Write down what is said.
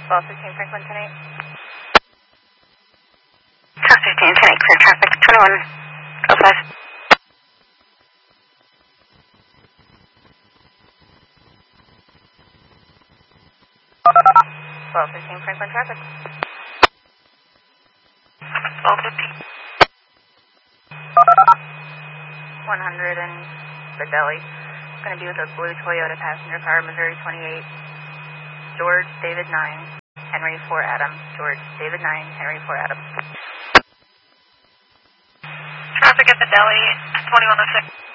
15 Franklin 10-8. South 15 10-8, clear traffic, 2105. 1215 Franklin traffic. 1215. 100 in the deli. Going to be with a blue Toyota passenger car, Missouri 28. George David 9, Henry 4 Adam. George David 9, Henry 4 Adam. Traffic at the deli, 2106.